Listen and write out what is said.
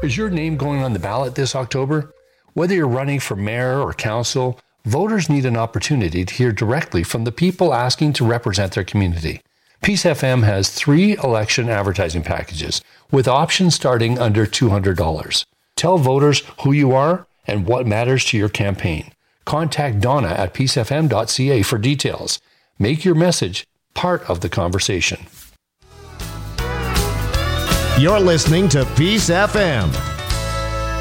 Is your name going on the ballot this October? Whether you're running for mayor or council, voters need an opportunity to hear directly from the people asking to represent their community. Peace FM has 3 election advertising packages with options starting under $200. Tell voters who you are and what matters to your campaign. Contact Donna at peacefm.ca for details. Make your message part of the conversation. You're listening to Peace FM.